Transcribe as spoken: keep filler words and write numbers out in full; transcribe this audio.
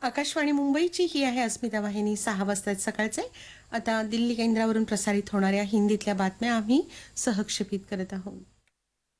आकाशवाणी मुंबईची ही आहे अस्मिता वाहिनी सहा वाजता सकाळचे. आता दिल्ली केंद्रावरून प्रसारित होणाऱ्या हिंदीतल्या बातम्या आम्ही सहक्षेपित करत आहोत.